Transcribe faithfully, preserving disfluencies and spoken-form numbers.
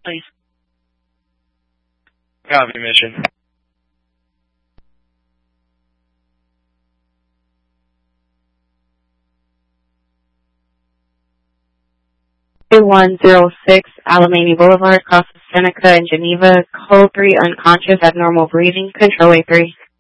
please. Copy, mission. one zero six Alemany Boulevard, Costa Seneca in Geneva, code three unconscious, abnormal breathing, control A three.